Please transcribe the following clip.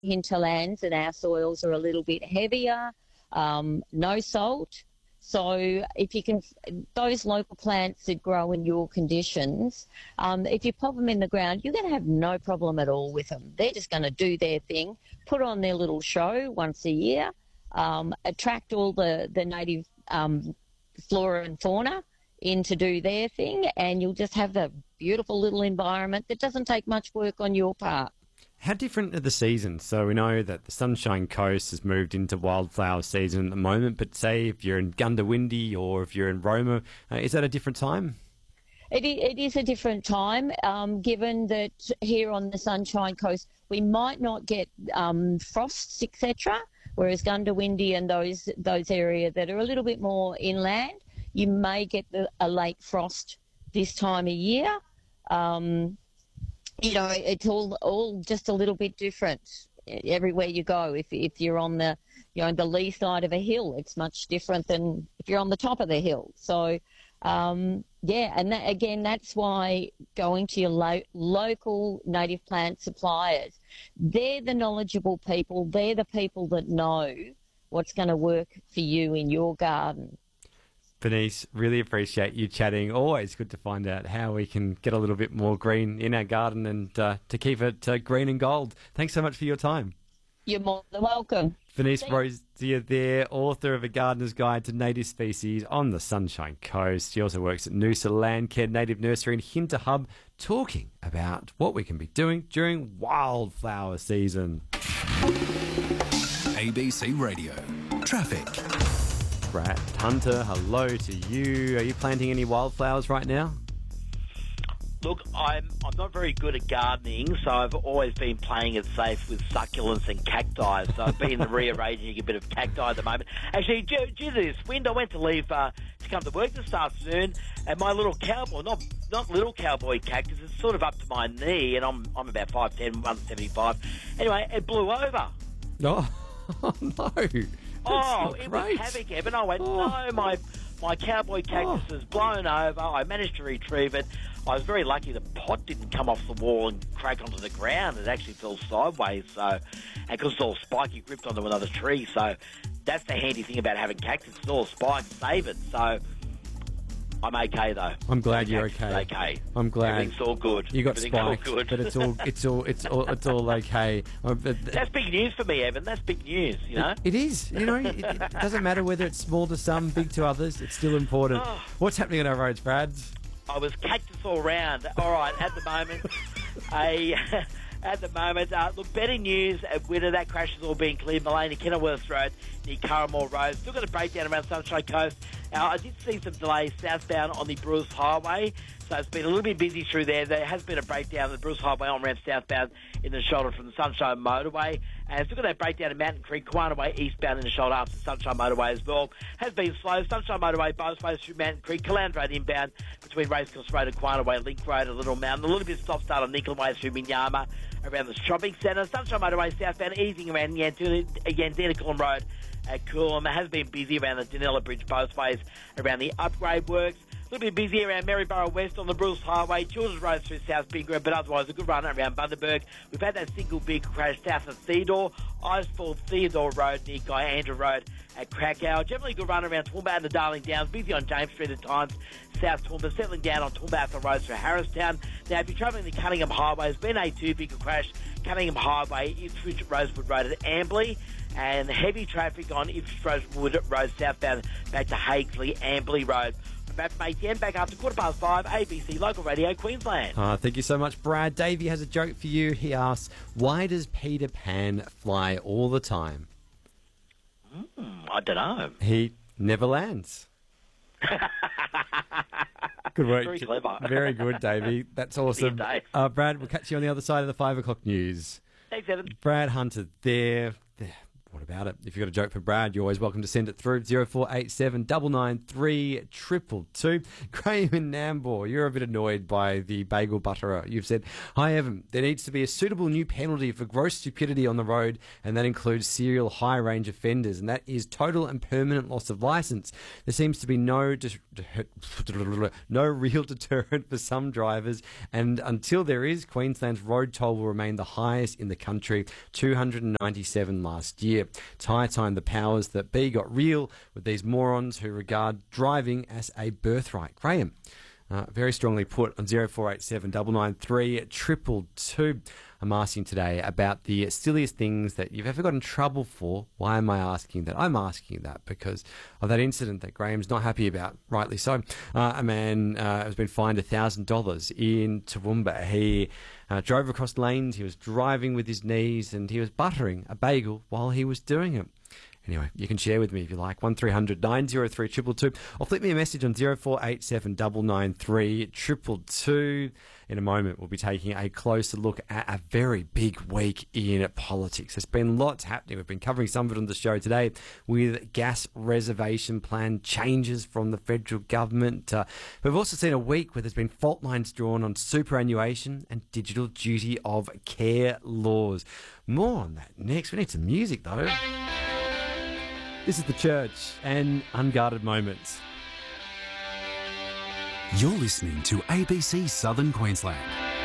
hinterlands and our soils are a little bit heavier, no salt. So if you can, those local plants that grow in your conditions, if you pop them in the ground, you're going to have no problem at all with them. They're just going to do their thing, put on their little show once a year, attract all the native flora and fauna in to do their thing, and you'll just have a beautiful little environment that doesn't take much work on your part. How different are the seasons? So we know that the Sunshine Coast has moved into wildflower season at the moment, but say if you're in Gundawindi or if you're in Roma, is that a different time? It is a different time, given that here on the Sunshine Coast we might not get frosts, etc., whereas Gundawindi and those areas that are a little bit more inland, you may get a late frost this time of year. It's all just a little bit different everywhere you go. If you're on the the lee side of a hill, it's much different than if you're on the top of the hill. So and that's why going to your local native plant suppliers, they're the knowledgeable people. They're the people that know what's going to work for you in your garden. Bernice, really appreciate you chatting. Always good to find out how we can get a little bit more green in our garden and to keep it green and gold. Thanks so much for your time. You're more than welcome. Bernice Rosier there, author of A Gardener's Guide to Native Species on the Sunshine Coast. She also works at Noosa Landcare Native Nursery and Hinter Hub, talking about what we can be doing during wildflower season. ABC Radio. Traffic. Brad Hunter, hello to you. Are you planting any wildflowers right now? Look, I'm not very good at gardening, so I've always been playing it safe with succulents and cacti. So I've been rearranging a bit of cacti at the moment. Actually, due to this wind, I went to leave to come to work this afternoon, and my little cowboy, not little cowboy cactus, it's sort of up to my knee, and I'm about 5'10", 175. Anyway, it blew over. Oh no. It was havoc, Evan. I went, no, my cowboy cactus has blown over. I managed to retrieve it. I was very lucky the pot didn't come off the wall and crack onto the ground. It actually fell sideways, and because it's all spiky, gripped onto another tree. So that's the handy thing about having cactus. It's all spikes, save it. So I'm okay though. I'm glad you're okay. Okay. I'm glad everything's all good. You got spiked, but it's all okay. That's big news for me, Evan. That's big news. You know, it is. It doesn't matter whether it's small to some, big to others. It's still important. What's happening on our roads, Brad? I was cactus all round. All right, at the moment, look, better news. Whether that crash is all being cleared, Maloney, Kenilworth Road, near Curramore Road. Still got a breakdown around Sunshine Coast. I did see some delays southbound on the Bruce Highway, so it's been a little bit busy through there. There has been a breakdown on the Bruce Highway on ramp southbound in the shoulder from the Sunshine Motorway. And still got that breakdown in Mountain Creek, Kiwana Way eastbound in the shoulder after the Sunshine Motorway as well. Has been slow. Sunshine Motorway both ways through Mountain Creek, Caland Road inbound between Racecourse Road and Kiwana Way, Link Road and Little Mountain. A little bit of stop start on Nickel Way through Minyama around the shopping centre. Sunshine Motorway southbound easing around Yandina Coolum Road at Coolum. It has been busy around the Danella Bridge both ways around the upgrade works. A little bit busy around Maryborough West on the Bruce Highway, Children's Road through South Bigger, but otherwise a good run around Bundaberg. We've had that single big crash south of Theodore, Icefall Theodore Road near Guyandra Road at Krakow. Generally good run around Toowoomba and the Darling Downs, busy on James Street at times, South Toowoomba, settling down on Toowoomba Road through Harristown. Now, if you're travelling the Cunningham Highway, there's been a bigger crash, Cunningham Highway, Ipswich Rosewood Road at Amberley, and heavy traffic on Ipswich Rosewood Road southbound back to Hakesley, Amberley Road. Back from ATM, back after 5:15, ABC Local Radio, Queensland. Thank you so much, Brad. Davey has a joke for you. He asks, why does Peter Pan fly all the time? I don't know. He never lands. Good work. Very clever. Very good, Davey. That's awesome. Brad, we'll catch you on the other side of the 5 o'clock news. Thanks, Evan. Brad Hunter there. What about about it. If you've got a joke for Brad, you're always welcome to send it through. 0487 993 222. Graham in Nambour, you're a bit annoyed by the bagel butterer. You've said, "Hi Evan, there needs to be a suitable new penalty for gross stupidity on the road, and that includes serial high range offenders, and that is total and permanent loss of licence. There seems to be no real deterrent for some drivers, and until there is, Queensland's road toll will remain the highest in the country, 297 last year. It's high time the powers that be got real with these morons who regard driving as a birthright." Graham, very strongly put on 0487 993 222. I'm asking today about the silliest things that you've ever got in trouble for. Why am I asking that? I'm asking that because of that incident that Graham's not happy about, rightly so. A man has been fined $1,000 in Toowoomba. He drove across lanes, he was driving with his knees, and he was buttering a bagel while he was doing it. Anyway, you can share with me if you like. 1300 903 222, or flip me a message on 0487 993 222. In a moment, we'll be taking a closer look at a very big week in politics. There's been lots happening. We've been covering some of it on the show today with gas reservation plan changes from the federal government. We've also seen a week where there's been fault lines drawn on superannuation and digital duty of care laws. More on that next. We need some music, though. This is The Church and Unguarded Moments. You're listening to ABC Southern Queensland.